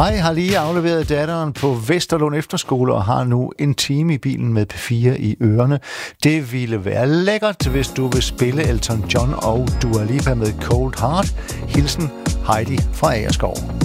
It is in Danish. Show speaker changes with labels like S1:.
S1: Hej, har lige afleveret datteren på Vesterlund Efterskole og har nu en time i bilen med P4 i ørerne. Det ville være lækkert, hvis du vil spille Elton John og Dua Lipa med Cold Heart. Hilsen Heidi fra Agerskov.